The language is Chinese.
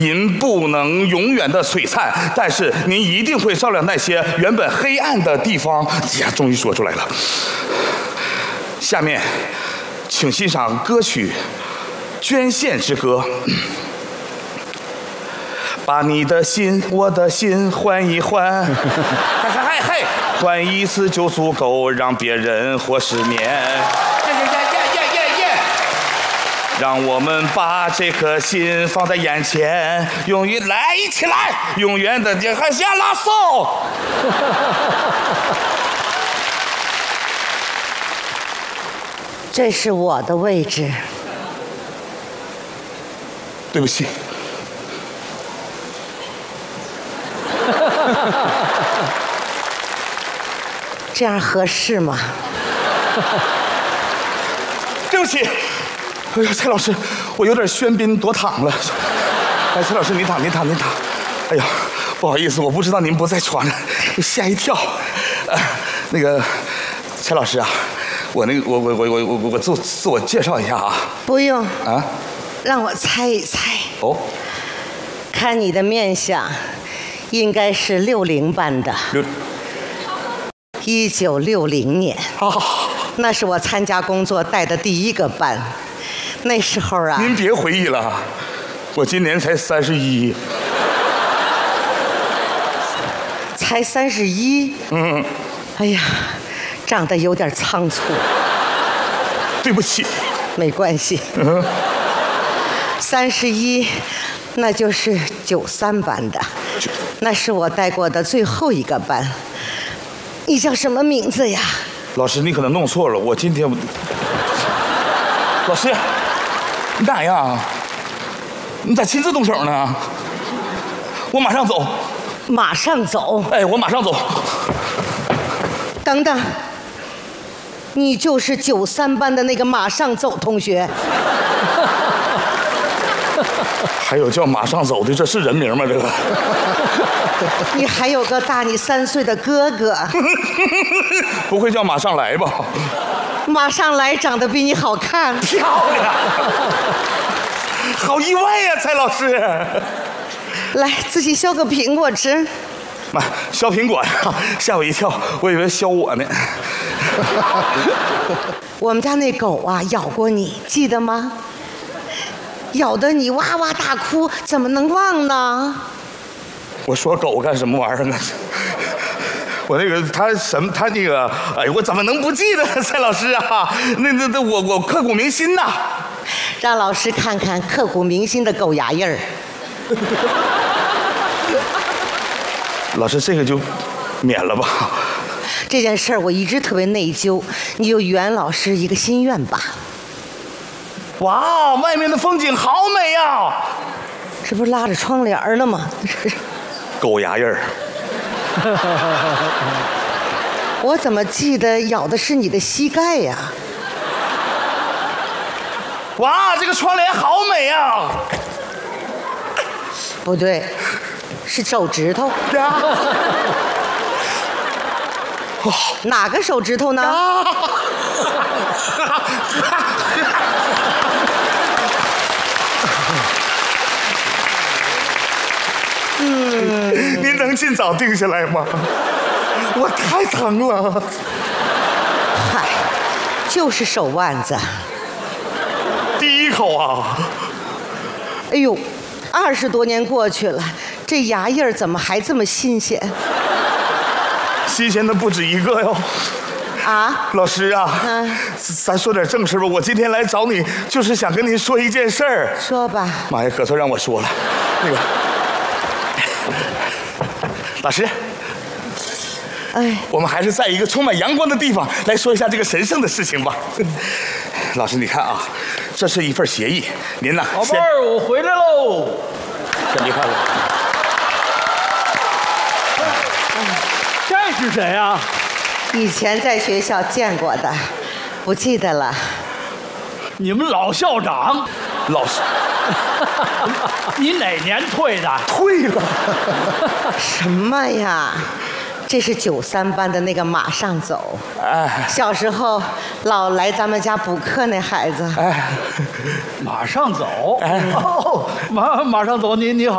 您不能永远的璀璨，但是您一定会照亮那些原本黑暗的地方。呀，终于说出来了。下面，请欣赏歌曲《捐献之歌》。把你的心，我的心换一换，嘿，换一次就足够让别人活10年。让我们把这颗心放在眼前，永远来一起来，永远的还下拉松。 这是我的位置。 对不起。 这样合适吗？ 对不起。哎呀，蔡老师，我有点喧宾夺躺了。哎，蔡老师，您躺。哎呀，不好意思，我不知道您不在床上，吓一跳。那个，蔡老师啊，我自我介绍一下啊。 不用啊， 让我猜一猜。 哦， 看你的面相，应该是60班的。1960年。那是我参加工作带的第1个班。那时候啊， 您别回忆了，我今年才31。 才31？ 嗯。 哎呀，长得有点仓促。 对不起。 没关系。31，那就是93班的，那是我带过的最后1个班。你叫什么名字呀？ 老师，你可能弄错了，我今天老师。你咋样？你咋亲自动手呢？我马上走。 马上走？ 哎，我马上走。 等等，你就是93班的那个马上走同学。 还有叫马上走的，这是人名吗？这个？ 你还有个大你3岁的哥哥。 不会叫马上来吧？ 马上来长得比你好看。 漂亮。好意外呀，蔡老师。 来，自己削个苹果吃。 妈，削苹果呀，吓我一跳，我以为削我呢。 我们家那狗啊，咬过你，记得吗？咬得你哇哇大哭，怎么能忘呢？ 我说狗干什么玩意儿啊？我那个他那个，哎呦，我怎么能不记得蔡老师啊？那我刻骨铭心呐。 让老师看看刻骨铭心的狗牙印儿。 老师，这个就免了吧。 这件事儿我一直特别内疚，你就圆老师一个心愿吧。 哇，外面的风景好美呀！ 这不是拉着窗帘了吗？ 狗牙印儿。 我怎么记得咬的是你的膝盖呀？ 哇，这个窗帘好美呀！ 不对，是手指头。哪个手指头呢？ 您能尽早定下来吗？我太疼了。 嗨，就是手腕子。 第一口啊！ 哎呦，20多年过去了，这牙印儿怎么还这么新鲜？ 新鲜的不止一个哟。 啊， 老师啊，咱说点正事吧。我今天来找你，就是想跟您说一件事儿。 说吧。 妈呀，可算让我说了。那个，老师， 哎， 我们还是在一个充满阳光的地方来说一下这个神圣的事情吧。老师，你看啊，这是一份协议，您呢？ 宝贝儿，我回来喽。 先别看了。 这是谁啊？ 以前在学校见过的，不记得了。 你们老校长。 老师， 你哪年退的？ 退了。 什么呀？这是93班的那个马上走。 哎， 小时候老来咱们家补课那孩子。 哎， 马上走。 哎， 哦，马上走，你好。